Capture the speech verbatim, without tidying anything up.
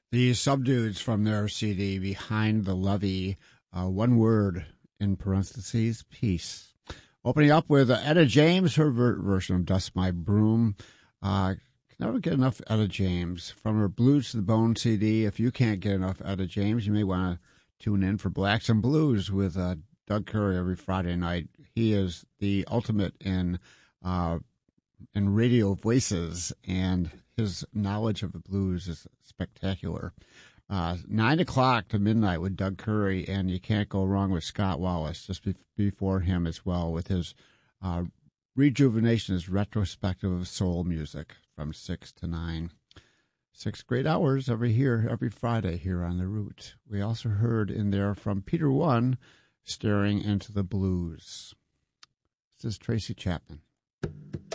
The Subdudes from their C D Behind the Levee, uh, one word in parentheses, peace. Opening up with uh, Etta James, her ver- version of Dust My Broom. Uh, can never get enough Etta James. From her Blues to the Bone C D, if you can't get enough Etta James, you may want to tune in for Blacks and Blues with uh, Doug Curry every Friday night. He is the ultimate in uh, in radio voices, and his knowledge of the blues is spectacular. Uh, nine o'clock to midnight with Doug Curry, and you can't go wrong with Scott Wallace just be- before him as well with his uh, rejuvenation, his retrospective of soul music from six to nine. Six great hours every here every Friday here on The Root. We also heard in there from Peter One, Staring into the Blues. This is Tracy Chapman.